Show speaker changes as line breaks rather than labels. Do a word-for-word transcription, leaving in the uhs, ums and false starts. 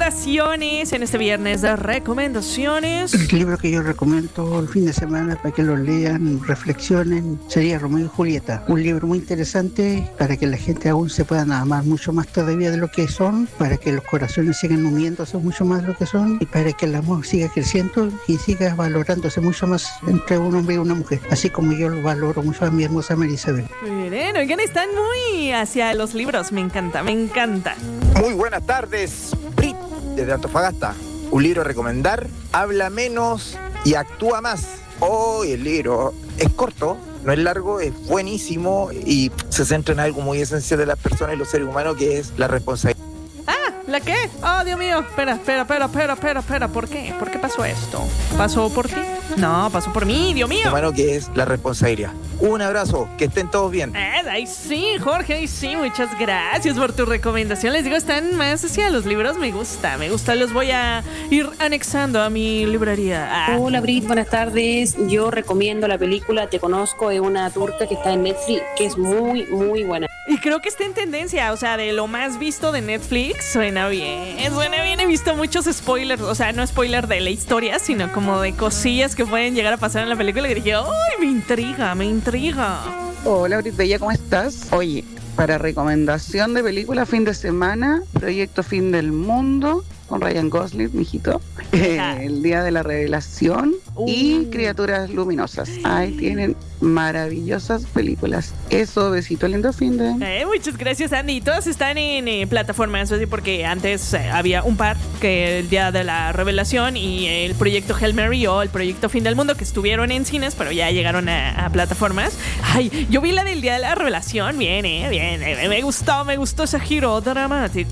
recomendaciones en este viernes de recomendaciones.
El libro que yo recomiendo el fin de semana para que lo lean, reflexionen, sería Romeo y Julieta. Un libro muy interesante para que la gente aún se puedan amar mucho más todavía de lo que son, para que los corazones sigan uniéndose mucho más de lo que son y para que el amor siga creciendo y siga valorándose mucho más entre un hombre y una mujer, así como yo lo valoro mucho a mi hermosa María Isabel.
Miren, oigan, están muy hacia los libros, me encanta, me encanta.
Muy buenas tardes, Brit, desde Antofagasta. Un libro a recomendar, habla menos y actúa más. Hoy oh, el libro es corto, no es largo, es buenísimo y se centra en algo muy esencial de las personas y los seres humanos, que es la responsabilidad.
Ah, ¿la qué? Oh, Dios mío, espera, espera, espera, espera, espera, espera, ¿por qué? ¿Por qué pasó esto? ¿Pasó por ti? No, pasó por mí, Dios mío.
Humano, que es la responsabilidad. Un abrazo, que estén todos bien.
Eh, ahí sí, Jorge, ahí sí, muchas gracias por tu recomendación. Les digo, están más hacia los libros, me gusta, me gusta, los voy a ir anexando a mi librería. Ah.
Hola, Brit, buenas tardes. Yo recomiendo la película Te Conozco, de una turca que está en Netflix, que es muy, muy buena.
Y creo que está en tendencia, o sea, de lo más visto de Netflix, suena bien, suena bien. He visto muchos spoilers, o sea, no spoiler de la historia, sino como de cosillas que pueden llegar a pasar en la película. Y dije, ¡ay, me intriga, me intriga!
Hola, Brit Bella, ¿cómo estás? Oye, para recomendación de película fin de semana, Proyecto Fin del Mundo, con Ryan Gosling, mijito. Eh, el Día de la Revelación uh. y Criaturas Luminosas. Ahí tienen maravillosas películas. Eso, besito lindo fin de...
Eh, muchas gracias, Andy. Todas están en eh, plataformas, así porque antes eh, había un par, que el Día de la Revelación y el Proyecto Hail Mary o el Proyecto Fin del Mundo, que estuvieron en cines, pero ya llegaron a, a plataformas. Ay, yo vi la del Día de la Revelación, bien, eh, bien. Eh, me gustó, me gustó ese giro dramático.